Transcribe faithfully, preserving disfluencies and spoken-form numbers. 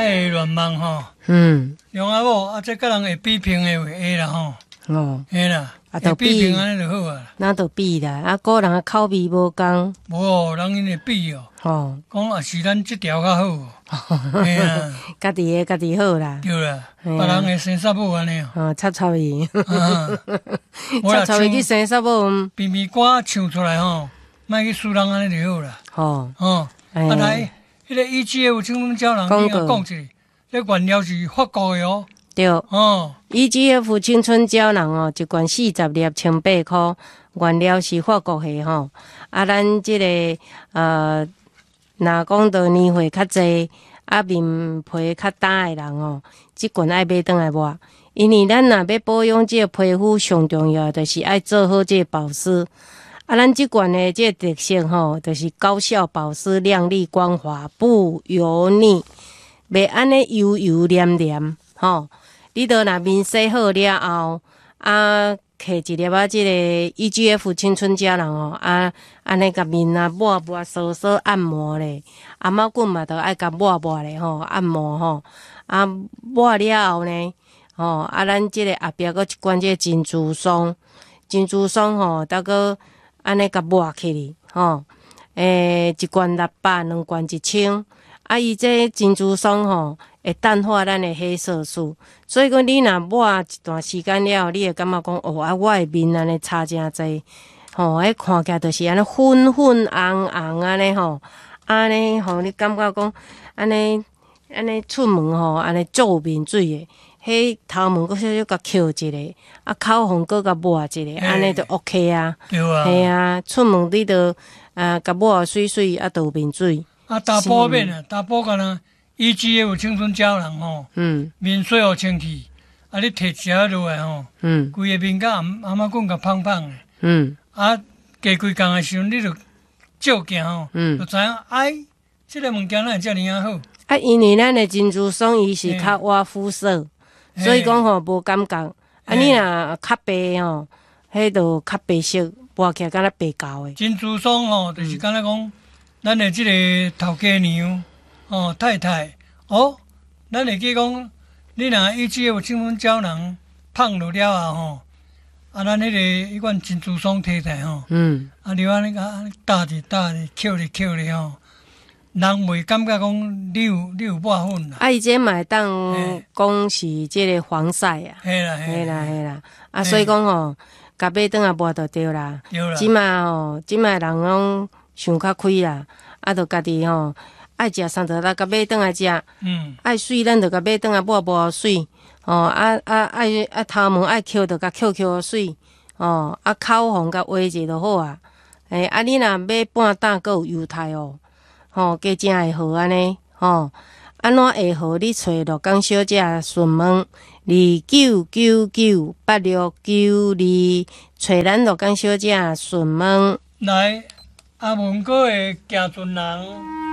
会乱梦吼。 嗯， 龙阿某啊，这甲人会比拼的话会啦吼。 哦， 嘿啦， 啊， 会都比拼安尼就好啊。 那都比啦，啊，个人口味无共。 无，人因会比哦。 吼， 讲也是咱这条较好。嘿啊， 家己的家己好啦。 对啦，别人的生杀母安尼哦。 哦，插插伊， 啊，我插啦插伊去生啥母？ 秘密歌唱出来吼，莫去输人安尼就好啦。 吼， 哦，啊来，迄个 E G F 青春胶囊，你甲讲一下，这原料是法国的哦。 对。 哦 E G F 青春胶囊哦，一罐四十粒，千八块，原料是法国的吼。啊，咱即、这个呃，若讲到年岁较济，啊面皮较干的人哦，即罐爱买转来抹，因为咱若要保养即个皮肤，上重要就是爱做好即个保湿。啊，咱即罐的即个特性吼，就是高效保湿、亮丽光滑、不油腻，袂安尼油油黏黏吼。你倒若面洗好了后，啊，摕一粒仔即个 E G F 青春胶囊哦，啊，安尼甲面啊抹抹扫扫按摩咧，啊毛棍嘛都爱甲抹抹咧吼，按摩吼，啊抹了后呢，吼，啊咱即个后壁搁一罐即个珍珠霜，珍珠霜吼，倒搁安尼甲抹起哩，吼，诶，一罐六百，两罐一千，啊，伊这珍珠霜吼。会淡化咱的黑色素，所以讲你若抹一段时间了，你会感觉讲哦，啊，我的面安尼差真济，吼、哦，迄看起来就是安尼粉粉红红安尼吼，安尼吼，你感觉讲安尼安尼出门吼，安尼皱面水的，迄头毛搁小小甲翘一个，啊，口红搁甲抹一个，安尼就 OK 啊， 对啊， 系啊，出门你就啊，甲抹水水啊，倒面水， 啊，大补面啊，大补干呐。E G F 青春胶囊吼，嗯，面水互清气，啊，你摕食落来吼，嗯，规个面甲阿阿妈讲甲胖胖的，嗯，啊，加几工的时阵，你就照镜吼，嗯，就知影，哎，这个物件哪会遮尔啊好？ 啊，因为咱的珍珠霜伊是较活肤色，所以讲吼无感觉。啊，你若较白吼，迄就较白色，抹起来敢若白胶的。 珍珠霜吼，就是敢若讲，咱的即个头家娘。哦，太太，哦，咱会记讲，你若 E G F 青春胶囊放落了后吼，啊，咱迄个迄款珍珠霜摕起来吼，嗯，啊，你安尼甲搭着搭着，扣咧扣咧吼，人袂感觉讲你有你有抹粉啦。 啊，伊这嘛会当讲是即个防晒啊， 嘿啦嘿啦嘿啦，啊，所以讲吼，甲买转来抹就对啦。 对啦。 即卖吼，即卖人拢想较开啦，啊，着家己吼。爱食啥就来甲买转来食，嗯，爱水咱就甲买转来抹抹水，哦，啊啊爱啊头毛爱扣就甲扣扣水，哦，啊口红甲画者就好啊，诶，啊你若买半担阁有油太哦，吼，加正会好安尼，吼，安怎会好？你找罗江小姐询问二九九九八六九二，找咱罗江小姐询问。 来，阿文哥的行船人。